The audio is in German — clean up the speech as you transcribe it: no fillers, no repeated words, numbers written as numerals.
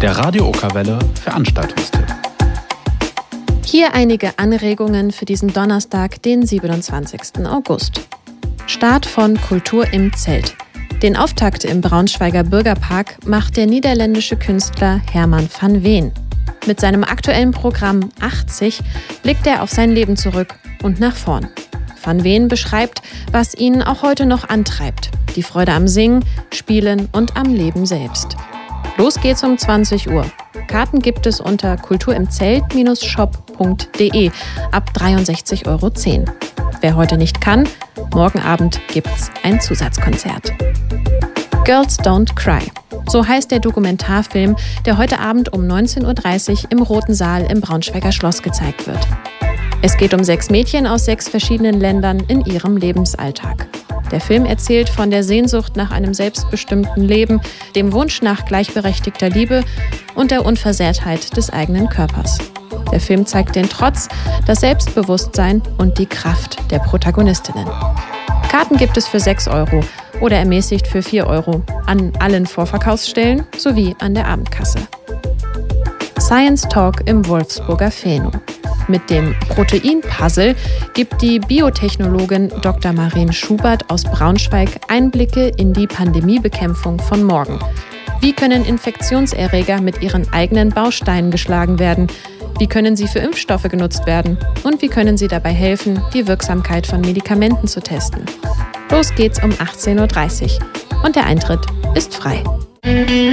Der Radio Okerwelle Veranstaltungstipp. Hier einige Anregungen für diesen Donnerstag, den 27. August. Start von Kultur im Zelt. Den Auftakt im Braunschweiger Bürgerpark macht der niederländische Künstler Herman van Veen. Mit seinem aktuellen Programm 80 blickt er auf sein Leben zurück und nach vorn. Van Veen beschreibt, was ihn auch heute noch antreibt. Die Freude am Singen, Spielen und am Leben selbst. Los geht's um 20 Uhr. Karten gibt es unter kulturimzelt-shop.de ab 63,10 €. Wer heute nicht kann, morgen Abend gibt's ein Zusatzkonzert. Girls Don't Cry. So heißt der Dokumentarfilm, der heute Abend um 19:30 Uhr im Roten Saal im Braunschweiger Schloss gezeigt wird. Es geht um 6 Mädchen aus 6 verschiedenen Ländern in ihrem Lebensalltag. Der Film erzählt von der Sehnsucht nach einem selbstbestimmten Leben, dem Wunsch nach gleichberechtigter Liebe und der Unversehrtheit des eigenen Körpers. Der Film zeigt den Trotz, das Selbstbewusstsein und die Kraft der Protagonistinnen. Karten gibt es für 6 € oder ermäßigt für 4 € an allen Vorverkaufsstellen sowie an der Abendkasse. Science Talk im Wolfsburger Phaeno. Mit dem Protein-Puzzle gibt die Biotechnologin Dr. Marien Schubert aus Braunschweig Einblicke in die Pandemiebekämpfung von morgen. Wie können Infektionserreger mit ihren eigenen Bausteinen geschlagen werden? Wie können sie für Impfstoffe genutzt werden? Und wie können sie dabei helfen, die Wirksamkeit von Medikamenten zu testen? Los geht's um 18:30 Uhr und der Eintritt ist frei.